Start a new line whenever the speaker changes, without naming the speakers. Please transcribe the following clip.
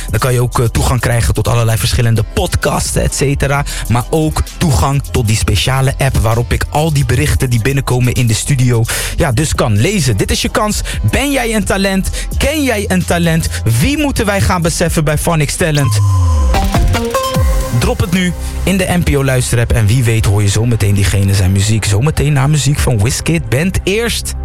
Dan kan je ook toegang krijgen tot allerlei verschillende podcasts, et cetera. Maar ook toegang tot die speciale app waarop ik al die berichten die binnenkomen in de studio, ja, dus kan lezen. Dit is je kans. Ben jij een talent? Ken jij een talent? Wie moeten wij gaan beseffen bij Phonics Talent? Drop het nu in de NPO Luisterapp en wie weet hoor je zometeen diegene zijn muziek. Zometeen naar muziek van Wizkid. Bent eerst